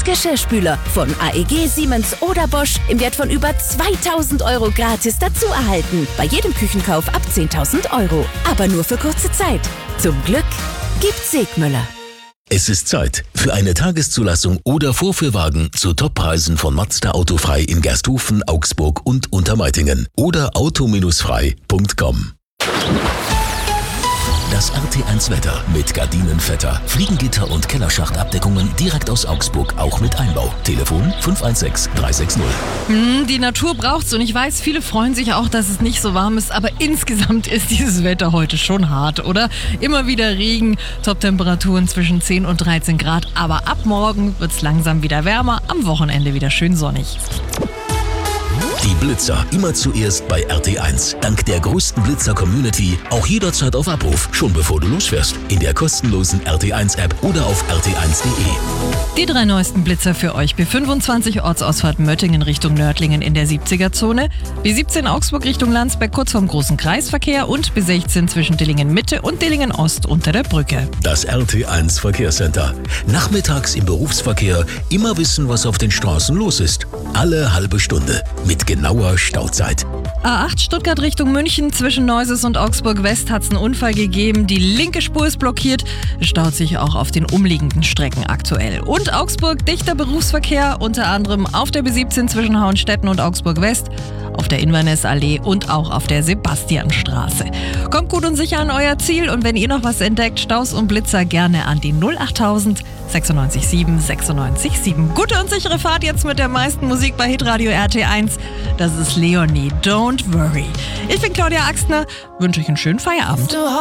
und Geschirrspüler von AEG, Siemens oder Bosch im Wert von über 2.000 € gratis dazu erhalten. Bei jedem Küchenkauf ab 10.000 €. Aber nur für kurze Zeit. Zum Glück gibt's Segmüller. Es ist Zeit für eine Tageszulassung oder Vorführwagen zu Toppreisen von Mazda Autofrei in Gersthofen, Augsburg und Untermeitingen oder auto-frei.com. Das RT1 Wetter mit Gardinenvetter, Fliegengitter und Kellerschachtabdeckungen direkt aus Augsburg, auch mit Einbau. Telefon 516 360. Die Natur braucht's und ich weiß, viele freuen sich auch, dass es nicht so warm ist, aber insgesamt ist dieses Wetter heute schon hart, oder? Immer wieder Regen, Top-Temperaturen zwischen 10 und 13 Grad, aber ab morgen wird's langsam wieder wärmer, am Wochenende wieder schön sonnig. Die Blitzer immer zuerst bei RT1. Dank der größten Blitzer-Community auch jederzeit auf Abruf, schon bevor du losfährst. In der kostenlosen RT1-App oder auf rt1.de. Die 3 neuesten Blitzer für euch. B25 Ortsausfahrt Möttingen Richtung Nördlingen in der 70er-Zone. B17 Augsburg Richtung Landsberg kurz vorm großen Kreisverkehr und B16 zwischen Dillingen Mitte und Dillingen Ost unter der Brücke. Das RT1 Verkehrscenter. Nachmittags im Berufsverkehr immer wissen, was auf den Straßen los ist. Alle halbe Stunde mit genauer Stauzeit. A8 Stuttgart Richtung München zwischen Neuses und Augsburg West hat es einen Unfall gegeben. Die linke Spur ist blockiert. Es staut sich auch auf den umliegenden Strecken aktuell. Und Augsburg dichter Berufsverkehr, unter anderem auf der B17 zwischen Hauenstetten und Augsburg West, auf der Inverness-Allee und auch auf der Sebastianstraße. Kommt gut und sicher an euer Ziel und wenn ihr noch was entdeckt, Staus und Blitzer gerne an die 08000 96 7 96 7. Gute und sichere Fahrt jetzt mit der meisten Musik bei Hitradio RT1. Das ist Leonie, Don't Worry. Ich bin Claudia Axtner, wünsche euch einen schönen Feierabend.